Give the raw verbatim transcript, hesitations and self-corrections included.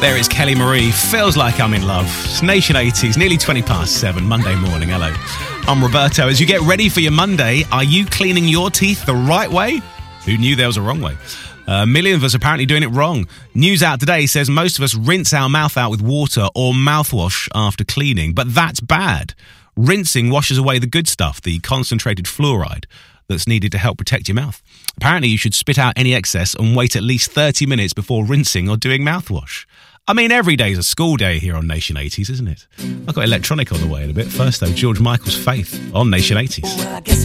There is Kelly Marie, Feels Like I'm in Love. It's Nation eighties, nearly twenty past seven, Monday morning. Hello, I'm Roberto. As you get ready for your Monday, are you cleaning your teeth the right way? Who knew there was a wrong way? A million of us apparently doing it wrong. News out today says most of us rinse our mouth out with water or mouthwash after cleaning, but that's bad. Rinsing washes away the good stuff, the concentrated fluoride that's needed to help protect your mouth. Apparently you should spit out any excess and wait at least thirty minutes before rinsing or doing mouthwash. I mean, every day's a school day here on Nation eighties, isn't it? I've got electronic on the way in a bit. First, though, George Michael's Faith on Nation eighties.